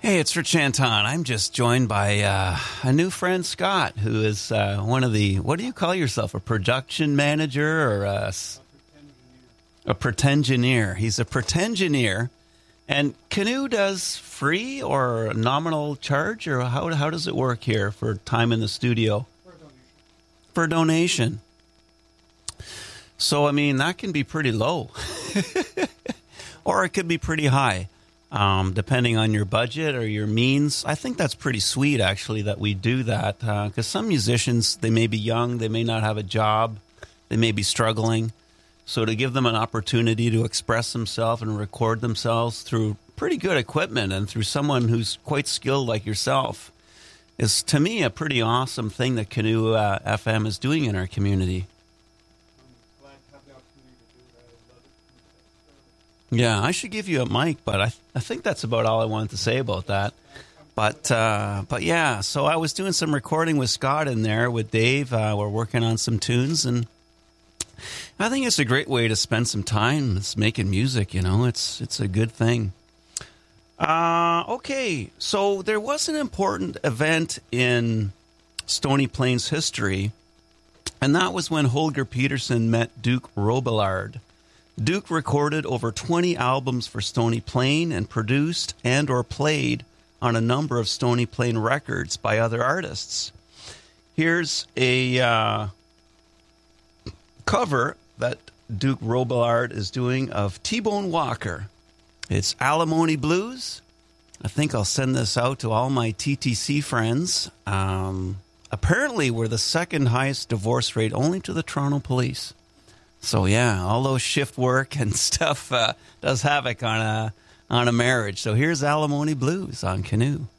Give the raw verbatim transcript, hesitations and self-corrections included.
Hey, it's Rich Anton. I'm just joined by uh, a new friend, Scott, who is uh, one of the, what do you call yourself, a production manager or a, a pretengineer? He's a pretengineer. And Canoe does free or nominal charge, or how how does it work here for time in the studio? For a donation. For a donation. So, I mean, that can be pretty low. Or it could be pretty high. Um, depending on your budget or your means. I think that's pretty sweet, actually, that we do that. Because uh, some musicians, they may be young, they may not have a job, they may be struggling. So to give them an opportunity to express themselves and record themselves through pretty good equipment and through someone who's quite skilled like yourself is, to me, a pretty awesome thing that Canoe uh, F M is doing in our community. I'm glad to have the opportunity to do it. I love it. Yeah, I should give you a mic, but I, I think that's about all I wanted to say about that. But uh, but yeah, so I was doing some recording with Scott in there with Dave. Uh, we're working on some tunes, and I think it's a great way to spend some time. It's making music, you know. It's it's a good thing. Uh, okay, so there was an important event in Stony Plains history, and that was when Holger Peterson met Duke Robillard. Duke recorded over twenty albums for Stony Plain and produced and or played on a number of Stony Plain records by other artists. Here's a uh, cover that Duke Robillard is doing of T-Bone Walker. It's Alimony Blues. I think I'll send this out to all my T T C friends. Um, apparently, we're the second highest divorce rate, only to the Toronto Police. So yeah, all those shift work and stuff uh, does havoc on a on a marriage. So here's Alimony Blues on Canoe.